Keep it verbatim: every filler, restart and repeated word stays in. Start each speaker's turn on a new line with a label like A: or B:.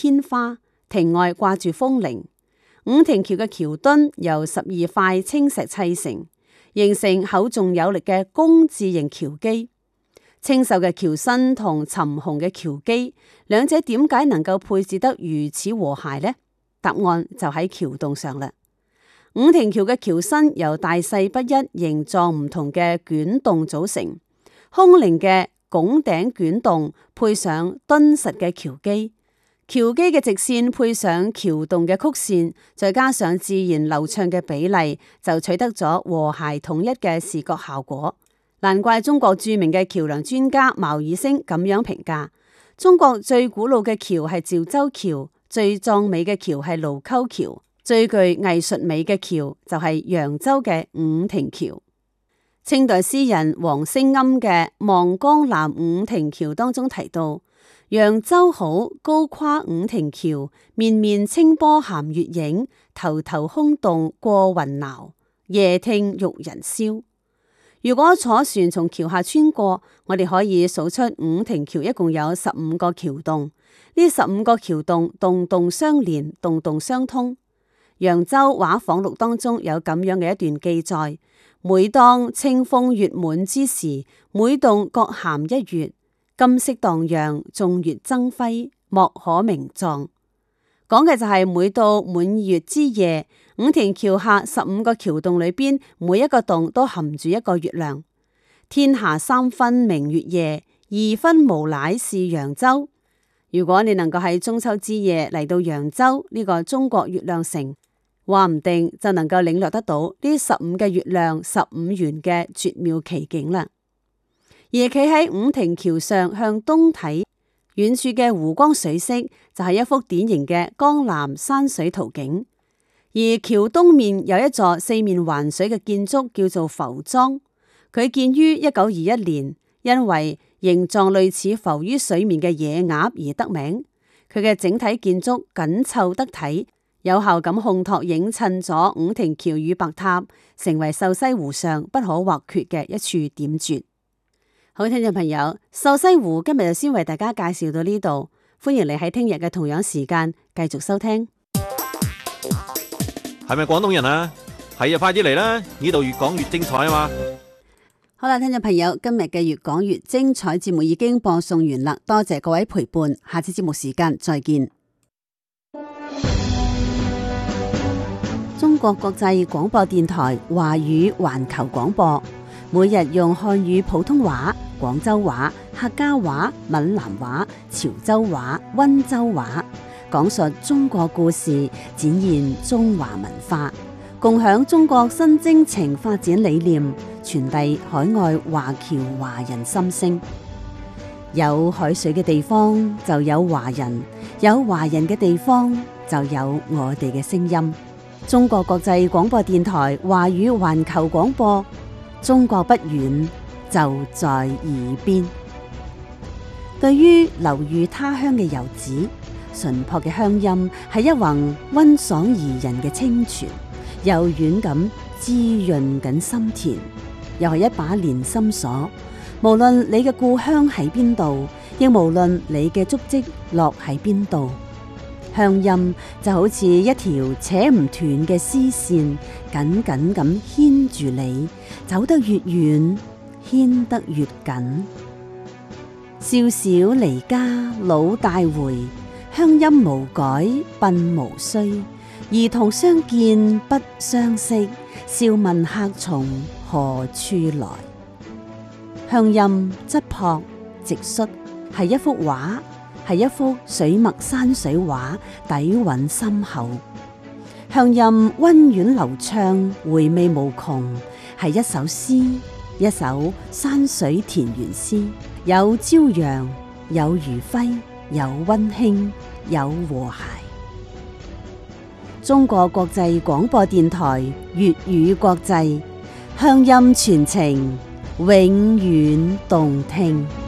A: 天花，亭外掛住風鈴。五亭橋嘅橋墩由十二塊青石砌成，形成厚重有力嘅弓字形橋基。清秀嘅橋身同沉雄嘅橋基，兩者點解能夠配置得如此和諧呢？答案就喺橋洞上啦。五亭橋嘅橋身由大細不一、形狀唔同嘅卷洞組成，空靈嘅拱頂卷洞配上敦實嘅橋基，橋基嘅直線配上橋洞嘅曲線，再加上自然流暢嘅比例，就取得咗和諧統一嘅視覺效果。難怪中國著名嘅橋樑專家茅以升咁樣評價：中國最古老嘅橋係趙州橋，最壯美嘅橋係盧溝橋，最具藝術美嘅橋就係揚州嘅五亭橋。清代詩人王升庵嘅《望江南五亭橋》當中提到：揚州好，高跨五亭橋，面面清波含月影，頭頭空洞過雲鬧，夜聽玉人燒。如果坐船從橋下穿過，我哋可以數出五亭橋一共有十五個橋洞，呢十五個橋洞洞洞相連，洞洞相通。揚州畫舫錄當中有咁樣嘅一段記載：每當清風月滿之時，每洞各含一月，金色蕩漾，眾月爭輝，莫可名狀。講嘅就係每到滿月之夜，五亭橋下十五個橋洞裏邊，每一個洞都含住一個月亮。天下三分明月夜，二分無賴是揚州。如果你能夠喺中秋之夜嚟到揚州呢個中國月亮城，話唔定就能夠領略得到呢十五嘅月亮十五圓嘅絕妙奇景啦。而企喺五亭橋上向東睇，遠處嘅湖光水色就係一幅典型嘅江南山水圖景。而橋東面有一座四面環水嘅建築，叫做浮莊。佢建於一九二一年，因為形狀類似浮於水面嘅野鴨而得名。佢嘅整體建築緊湊得體，有效咁烘托映襯咗五亭橋與白塔，成為瘦西湖上不可或缺嘅一處點綴。好，聽眾朋友，瘦西湖今日就先為大家介紹到呢度，歡迎你喺聽日嘅同樣時間繼續收聽。
B: 係咪廣東人啊？係啊，快啲嚟啦！呢度越講越精彩啊嘛！
A: 好啦，聽眾朋友，今日嘅越講越精彩節目已經播送完啦，多謝各位陪伴，下次節目時間再見。中國國際廣播電台華語環球廣播，每日用漢語普通話、廣州話、客家話、閩南話、潮州話、溫州話，講述中國故事，展現中華文化，共享中國新征程發展理念，傳遞海外華僑華人心聲。有海水嘅地方就有華人，有華人嘅地方就有我哋嘅聲音。中國國際廣播電台華語環球廣播，中國不遠，就在耳邊。對於流寓他鄉嘅遊子，純樸嘅鄉音係一泓溫爽宜人嘅清泉，柔軟咁滋潤緊心田，又係一把連心鎖。無論你嘅故鄉喺邊度，亦無論你嘅足跡落喺邊度，鄉音就好似一條扯唔斷嘅絲線，緊緊咁牽住你，走得越遠，牽得越緊。少小離家老大回，鄉音無改鬢無衰。兒童相見不相識，笑問客從何處來。鄉音質樸直率，係一幅畫，係一幅水墨山水畫，底蘊深厚。鄉音溫婉流暢，回味無窮，係一首詩，一首山水田園詩，有朝陽，有餘暉，有溫馨，有和諧。中國國際廣播電台粵語國際，鄉音傳情，永遠動聽。